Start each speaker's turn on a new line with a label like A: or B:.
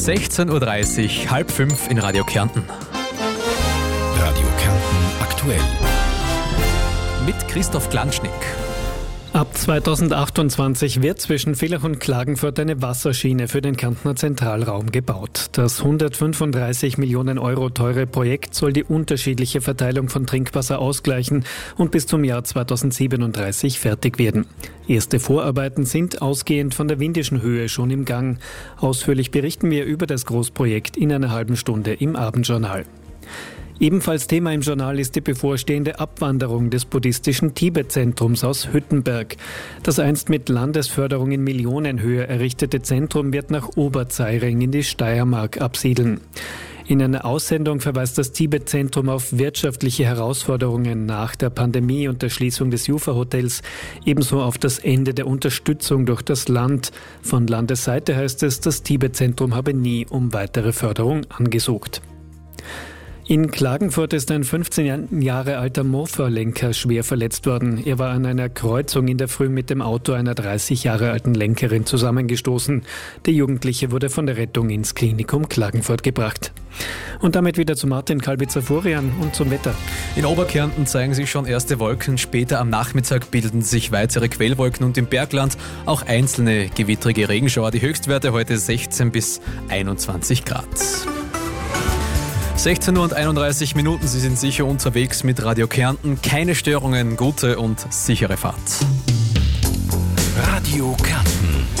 A: 16.30 Uhr, halb 5 in Radio Kärnten.
B: Radio Kärnten aktuell.
A: Mit Christoph Glanschnick.
C: Ab 2028 wird zwischen Villach und Klagenfurt eine Wasserschiene für den Kärntner Zentralraum gebaut. Das 135 Millionen Euro teure Projekt soll die unterschiedliche Verteilung von Trinkwasser ausgleichen und bis zum Jahr 2037 fertig werden. Erste Vorarbeiten sind ausgehend von der Windischen Höhe schon im Gang. Ausführlich berichten wir über das Großprojekt in einer halben Stunde im Abendjournal. Ebenfalls Thema im Journal ist die bevorstehende Abwanderung des buddhistischen Tibet-Zentrums aus Hüttenberg. Das einst mit Landesförderung in Millionenhöhe errichtete Zentrum wird nach Oberzeiring in die Steiermark absiedeln. In einer Aussendung verweist das Tibet-Zentrum auf wirtschaftliche Herausforderungen nach der Pandemie und der Schließung des Jufa-Hotels, ebenso auf das Ende der Unterstützung durch das Land. Von Landesseite heißt es, das Tibet-Zentrum habe nie um weitere Förderung angesucht. In Klagenfurt ist ein 15 Jahre alter Mofa-Lenker schwer verletzt worden. Er war an einer Kreuzung in der Früh mit dem Auto einer 30 Jahre alten Lenkerin zusammengestoßen. Der Jugendliche wurde von der Rettung ins Klinikum Klagenfurt gebracht. Und damit wieder zu Martin Kalbitzer-Furian und zum Wetter.
A: In Oberkärnten zeigen sich schon erste Wolken. Später am Nachmittag bilden sich weitere Quellwolken und im Bergland auch einzelne gewittrige Regenschauer. Die Höchstwerte heute 16 bis 21 Grad. 16 Uhr und 31 Minuten, Sie sind sicher unterwegs mit Radio Kärnten. Keine Störungen, gute und sichere Fahrt.
B: Radio Kärnten.